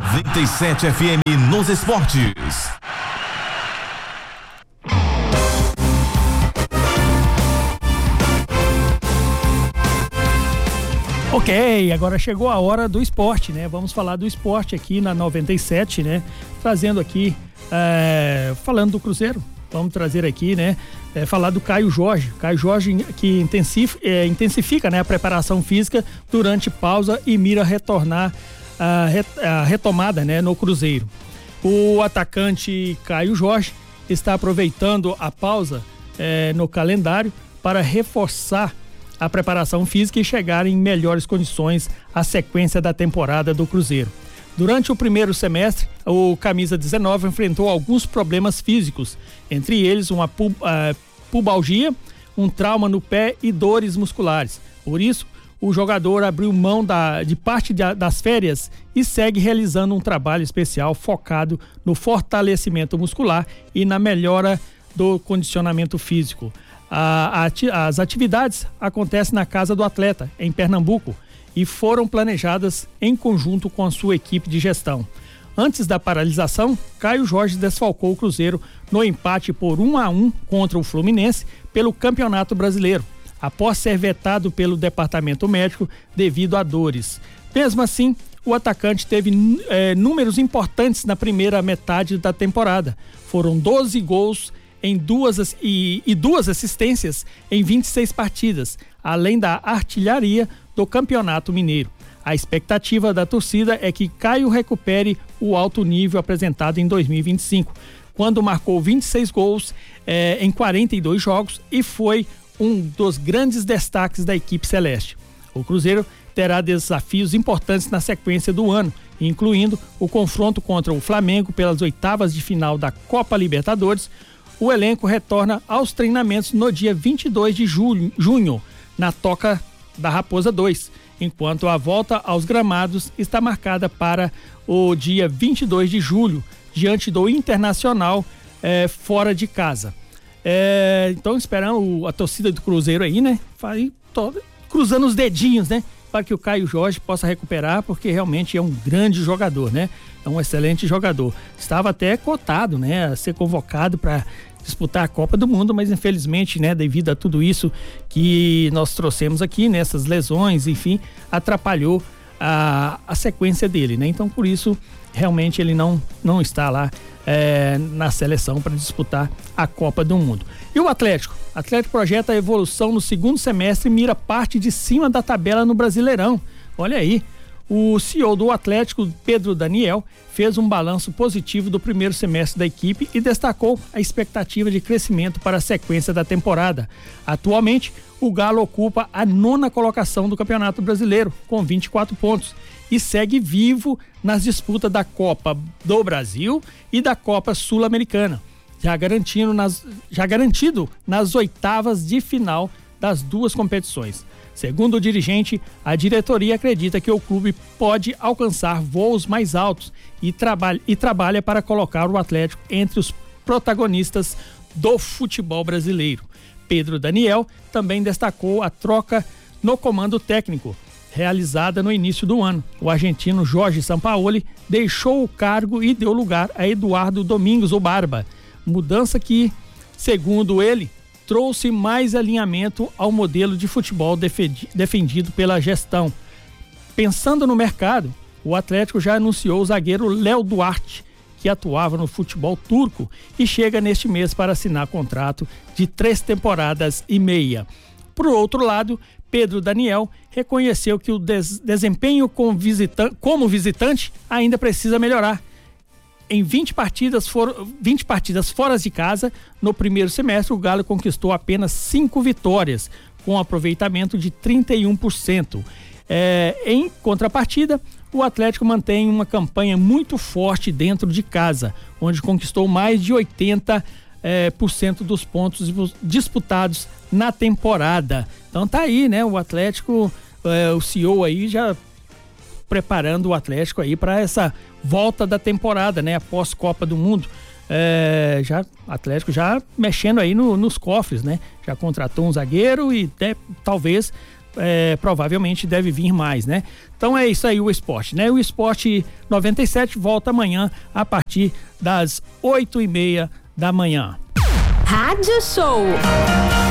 97 FM nos esportes. Ok, agora chegou a hora do esporte, né? Vamos falar do esporte aqui na 97, né? Trazendo aqui, falando do Cruzeiro, vamos trazer aqui, né? Falar do Caio Jorge. Caio Jorge que intensifica, né, a preparação física durante pausa e mira retornar a retomada, né, no Cruzeiro. O atacante Caio Jorge está aproveitando a pausa no calendário para reforçar a preparação física e chegar em melhores condições à sequência da temporada do Cruzeiro. Durante o primeiro semestre, o camisa 19 enfrentou alguns problemas físicos, entre eles uma pubalgia, um trauma no pé e dores musculares. Por isso, o jogador abriu mão de parte das férias e segue realizando um trabalho especial focado no fortalecimento muscular e na melhora do condicionamento físico. As atividades acontecem na casa do atleta, em Pernambuco, e foram planejadas em conjunto com a sua equipe de gestão. Antes da paralisação, Caio Jorge desfalcou o Cruzeiro no empate por 1-1 contra o Fluminense pelo Campeonato Brasileiro, após ser vetado pelo departamento médico devido a dores. Mesmo assim, o atacante teve números importantes na primeira metade da temporada. Foram 12 gols em duas assistências em 26 partidas, além da artilharia do Campeonato Mineiro. A expectativa da torcida é que Caio recupere o alto nível apresentado em 2025, quando marcou 26 gols em 42 jogos e foi um dos grandes destaques da equipe celeste. O Cruzeiro terá desafios importantes na sequência do ano, incluindo o confronto contra o Flamengo pelas oitavas de final da Copa Libertadores. O elenco retorna aos treinamentos no dia 22 de junho, na Toca da Raposa 2, enquanto a volta aos gramados está marcada para o dia 22 de julho, diante do Internacional fora de casa. Então esperamos a torcida do Cruzeiro aí, né? Cruzando os dedinhos, né? Para que o Caio Jorge possa recuperar, porque realmente é um grande jogador, né? É um excelente jogador. Estava até cotado, né? A ser convocado para disputar a Copa do Mundo, mas infelizmente, né, devido a tudo isso que nós trouxemos aqui, nessas lesões, enfim, atrapalhou a sequência dele, né? Então, por isso, realmente ele não está lá na seleção para disputar a Copa do Mundo. E o Atlético? O Atlético projeta a evolução no segundo semestre e mira parte de cima da tabela no Brasileirão. Olha aí. O CEO do Atlético, Pedro Daniel, fez um balanço positivo do primeiro semestre da equipe e destacou a expectativa de crescimento para a sequência da temporada. Atualmente, o Galo ocupa a 9ª colocação do Campeonato Brasileiro, com 24 pontos, e segue vivo nas disputas da Copa do Brasil e da Copa Sul-Americana, já garantido nas oitavas de final das duas competições. Segundo o dirigente, a diretoria acredita que o clube pode alcançar voos mais altos e trabalha para colocar o Atlético entre os protagonistas do futebol brasileiro. Pedro Daniel também destacou a troca no comando técnico, realizada no início do ano. O argentino Jorge Sampaoli deixou o cargo e deu lugar a Eduardo Domingos, o Barba. Mudança que, segundo ele, trouxe mais alinhamento ao modelo de futebol defendido pela gestão. Pensando no mercado, o Atlético já anunciou o zagueiro Léo Duarte, que atuava no futebol turco e chega neste mês para assinar contrato de 3 temporadas e meia. Por outro lado, Pedro Daniel reconheceu que o desempenho como visitante ainda precisa melhorar. Em 20 partidas fora de casa, no primeiro semestre, o Galo conquistou apenas 5 vitórias, com aproveitamento de 31%. Em contrapartida, o Atlético mantém uma campanha muito forte dentro de casa, onde conquistou mais de 80% dos pontos disputados na temporada. Então tá aí, né? O Atlético, o CEO aí já preparando o Atlético aí para essa volta da temporada, né? Após Copa do Mundo. O Atlético já mexendo aí nos cofres, né? Já contratou um zagueiro e talvez provavelmente deve vir mais, né? Então é isso aí o esporte, né? O Esporte 97 volta amanhã a partir das 8:30 da manhã. Rádio Show.